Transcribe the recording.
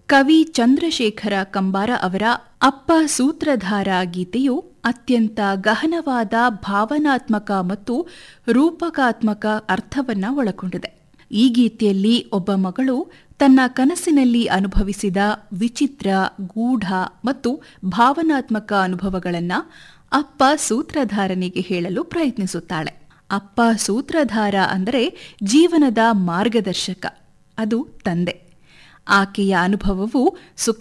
ಕವಿ ಚಂದ್ರಶೇಖರ ಕಂಬಾರ ಅವರ ಅಪ್ಪ ಸೂತ್ರಧಾರ ಗೀತೆಯು ಅತ್ಯಂತ ಗಹನವಾದ ಭಾವನಾತ್ಮಕ ಮತ್ತು ರೂಪಕಾತ್ಮಕ ಅರ್ಥವನ್ನ ಒಳಗೊಂಡಿದೆ. ಈ ಗೀತೆಯಲ್ಲಿ ಒಬ್ಬ ಮಗಳು ತನ್ನ ಕನಸಿನಲ್ಲಿ ಅನುಭವಿಸಿದ ವಿಚಿತ್ರ, ಗೂಢ ಮತ್ತು ಭಾವನಾತ್ಮಕ ಅನುಭವಗಳನ್ನು ಅಪ್ಪ ಸೂತ್ರಧಾರನಿಗೆ ಹೇಳಲು ಪ್ರಯತ್ನಿಸುತ್ತಾಳೆ. ಅಪ್ಪ ಸೂತ್ರಧಾರ ಅಂದರೆ ಜೀವನದ ಮಾರ್ಗದರ್ಶಕ, ಅದು ತಂದೆ. ಆಕೆಯ ಅನುಭವವು ಸುಖ